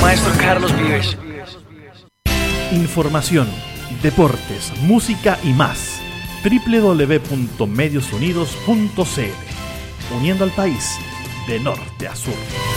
maestro Carlos Vives. Información, deportes, música y más. www.mediosunidos.cl, uniendo al país de norte a sur.